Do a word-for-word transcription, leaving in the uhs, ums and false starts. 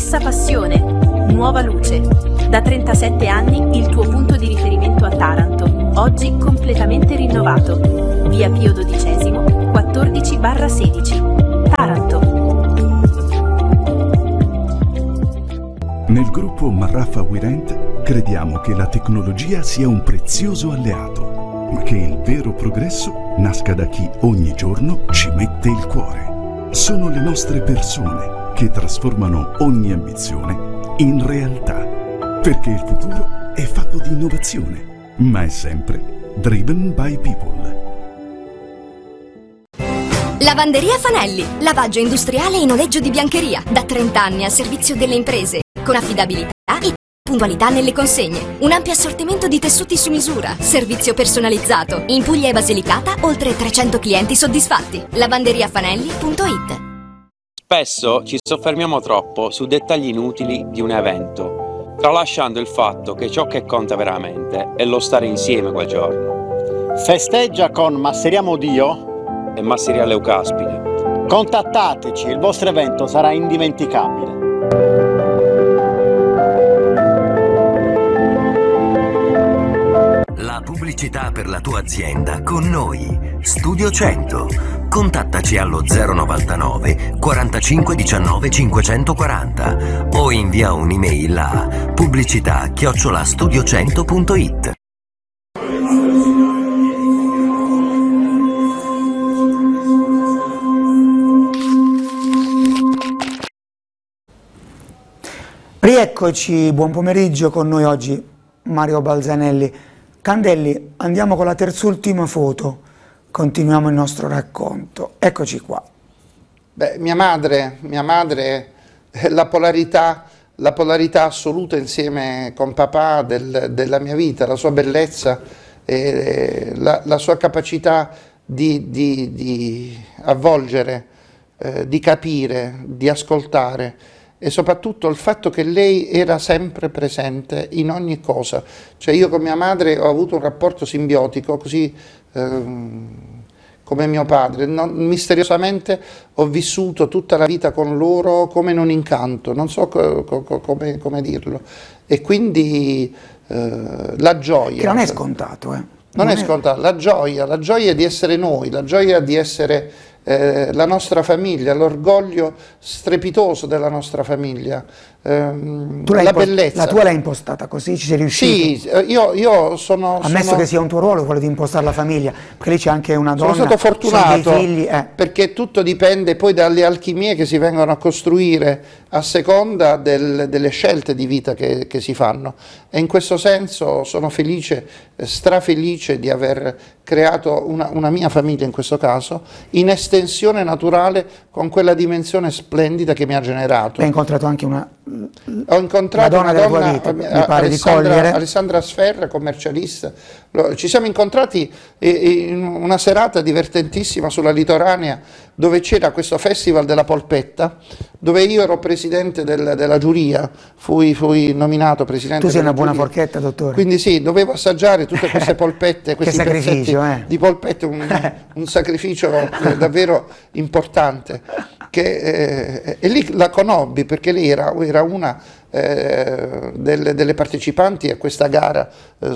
Rossa Passione, nuova luce. Da trentasette anni il tuo punto di riferimento a Taranto, oggi completamente rinnovato. Via Pio dodicesimo, quattordici barra sedici. Taranto. Nel gruppo Marraffa WeRent crediamo che la tecnologia sia un prezioso alleato, ma che il vero progresso nasca da chi ogni giorno ci mette il cuore. Sono le nostre persone che trasformano ogni ambizione in realtà, perché il futuro è fatto di innovazione, ma è sempre driven by people. Lavanderia Fanelli, lavaggio industriale e noleggio di biancheria, da trenta anni al servizio delle imprese, con affidabilità e puntualità nelle consegne. Un ampio assortimento di tessuti su misura, servizio personalizzato. In Puglia e Basilicata oltre trecento clienti soddisfatti. lavanderia fanelli punto it. Spesso ci soffermiamo troppo su dettagli inutili di un evento, tralasciando il fatto che ciò che conta veramente è lo stare insieme quel giorno. Festeggia con Masseriamo Dio e Masseria Leucaspide. Contattateci, il vostro evento sarà indimenticabile. La pubblicità per la tua azienda con noi. Studio cento. Contattaci allo zero novantanove quarantacinque diciannove cinquecentoquaranta o invia un'email a pubblicità chiocciola studio cento punto it. Rieccoci, buon pomeriggio, con noi oggi Mario Balzanelli. Candelli, andiamo con la terz'ultima foto, continuiamo il nostro racconto. Eccoci qua. Beh, mia madre, mia madre, la polarità, la polarità assoluta insieme con papà del, della mia vita, la sua bellezza, eh, la, la sua capacità di, di, di avvolgere, eh, di capire, di ascoltare, e soprattutto il fatto che lei era sempre presente in ogni cosa. Cioè io con mia madre ho avuto un rapporto simbiotico, così ehm, come mio padre. Non, misteriosamente ho vissuto tutta la vita con loro come in un incanto, non so co co come, come dirlo. E quindi eh, la gioia... Che non è scontato, eh. Non, non è, è scontato, la gioia, la gioia di essere noi, la gioia di essere... Eh, la nostra famiglia, l'orgoglio strepitoso della nostra famiglia, ehm, tu la bellezza. La tua l'hai impostata così, ci sei riuscito? Sì, io, io sono... Ammesso sono, che sia un tuo ruolo quello di impostare la famiglia, perché lì c'è anche una donna, sono stato fortunato, dei figli, eh. perché tutto dipende poi dalle alchimie che si vengono a costruire a seconda del, delle scelte di vita che, che si fanno, e in questo senso sono felice, strafelice di aver creato una, una mia famiglia in questo caso, in estensione naturale con quella dimensione splendida che mi ha generato. Hai incontrato anche una, Ho incontrato una donna, una donna vita, mi pare Alessandra, di cogliere. Alessandra Sferra, commercialista. Ci siamo incontrati in una serata divertentissima sulla Litoranea, dove c'era questo festival della polpetta, dove io ero presidente del, della giuria, fui, fui nominato presidente. Tu sei una buona giuria. forchetta, dottore. Quindi sì, dovevo assaggiare tutte queste polpette, questi che sacrificio, eh. di polpette, un, un sacrificio davvero importante. Che, eh, e lì la conobbi perché lei era, era una eh, delle, delle partecipanti a questa gara eh,